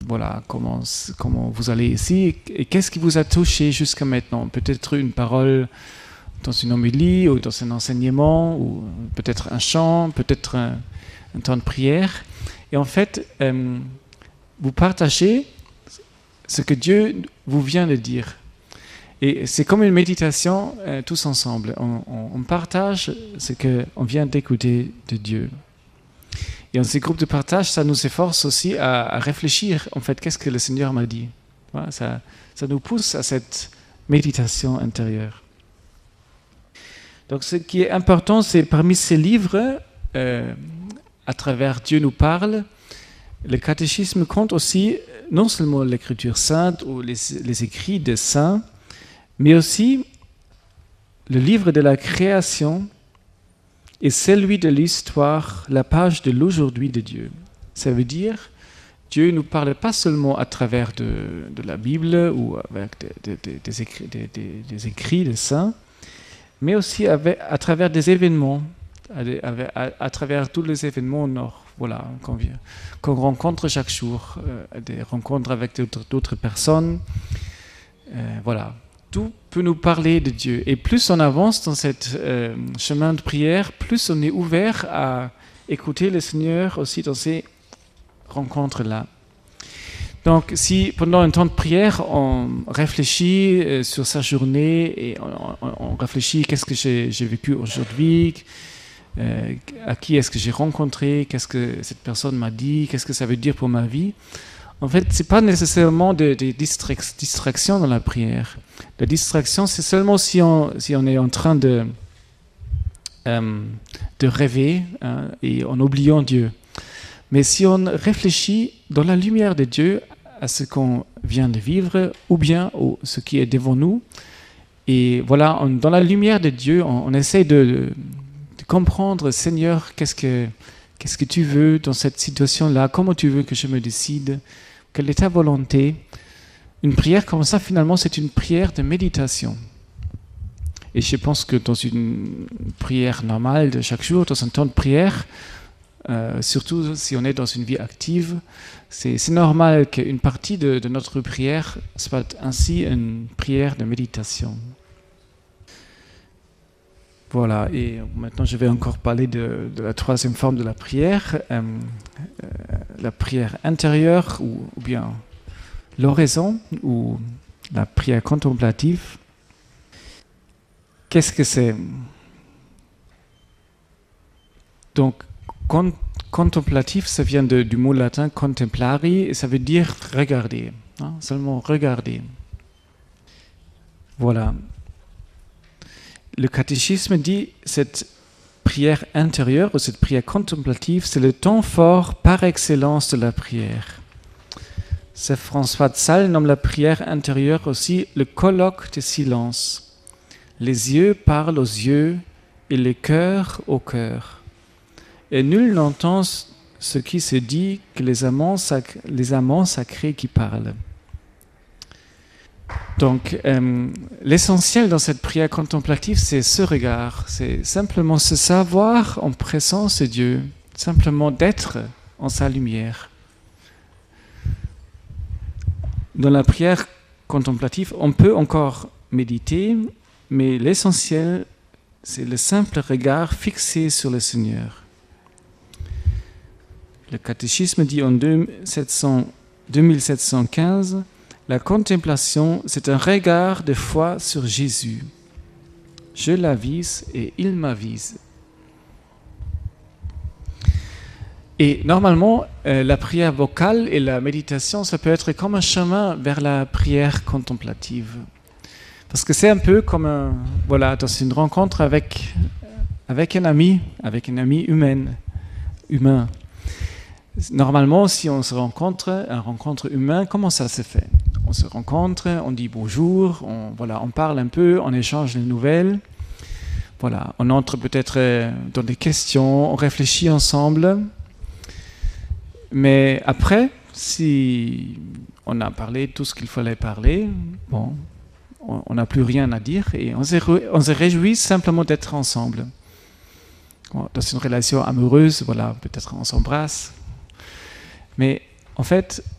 voilà, comment vous allez ici et qu'est-ce qui vous a touché jusqu'à maintenant? Peut-être une parole dans une homélie ou dans un enseignement, ou peut-être un chant, peut-être un temps de prière. Et en fait, vous partagez ce que Dieu vous vient de dire. Et c'est comme une méditation tous ensemble. On partage ce qu'on vient d'écouter de Dieu. Et dans ces groupes de partage, ça nous efforce aussi à réfléchir, en fait, qu'est-ce que le Seigneur m'a dit. Voilà, ça nous pousse à cette méditation intérieure. Donc ce qui est important, c'est parmi ces livres, à travers Dieu nous parle, le catéchisme compte aussi non seulement l'écriture sainte ou les écrits des saints, mais aussi le livre de la création et celui de l'histoire, la page de l'aujourd'hui de Dieu. Ça veut dire, Dieu ne nous parle pas seulement à travers de la Bible ou avec des écrits des saints, mais aussi à travers des événements, à travers tous les événements voilà, qu'on rencontre chaque jour, des rencontres avec d'autres personnes. Voilà. Tout peut nous parler de Dieu. Et plus on avance dans ce chemin de prière, plus on est ouvert à écouter le Seigneur aussi dans ces rencontres-là. Donc, si pendant un temps de prière, on réfléchit sur sa journée et on réfléchit qu'est-ce que j'ai vécu aujourd'hui, à qui est-ce que j'ai rencontré, qu'est-ce que cette personne m'a dit, qu'est-ce que ça veut dire pour ma vie. En fait, ce n'est pas nécessairement des distractions dans la prière. La distraction, c'est seulement si on est en train de rêver et en oubliant Dieu. Mais si on réfléchit dans la lumière de Dieu à ce qu'on vient de vivre ou bien ce qui est devant nous, et voilà, dans la lumière de Dieu, on essaie de comprendre, Seigneur, qu'est-ce que tu veux dans cette situation-là, comment tu veux que je me décide, quelle est ta volonté. Une prière comme ça, finalement, c'est une prière de méditation. Et je pense que dans une prière normale de chaque jour, dans un temps de prière, surtout si on est dans une vie active, c'est normal qu'une partie de notre prière soit ainsi une prière de méditation. Voilà, et maintenant je vais encore parler de la troisième forme de la prière, la prière intérieure ou bien l'oraison ou la prière contemplative. Qu'est-ce que c'est? Donc, contemplatif, ça vient du mot latin contemplari, et ça veut dire regarder, hein, seulement regarder. Voilà. Le catéchisme dit cette prière intérieure ou cette prière contemplative, c'est le temps fort par excellence de la prière. Saint François de Sales nomme la prière intérieure aussi le colloque de silence. Les yeux parlent aux yeux et le cœur au cœur. Et nul n'entend ce qui se dit que les amants sacrés qui parlent. Donc, l'essentiel dans cette prière contemplative, c'est ce regard, c'est simplement se savoir en présence de Dieu, simplement d'être en sa lumière. Dans la prière contemplative, on peut encore méditer, mais l'essentiel, c'est le simple regard fixé sur le Seigneur. Le catéchisme dit en 2715, la contemplation, c'est un regard de foi sur Jésus. Je l'avise et il m'avise. Et normalement, la prière vocale et la méditation, ça peut être comme un chemin vers la prière contemplative. Parce que c'est un peu comme dans une rencontre avec un ami humain. Normalement, si on se rencontre, une rencontre humaine, comment ça se fait? On se rencontre, on dit bonjour, on parle un peu, on échange des nouvelles. Voilà, on entre peut-être dans des questions, on réfléchit ensemble. Mais après, si on a parlé tout ce qu'il fallait parler, on n'a plus rien à dire et on se réjouit simplement d'être ensemble. Dans une relation amoureuse, peut-être on s'embrasse. Mais en fait,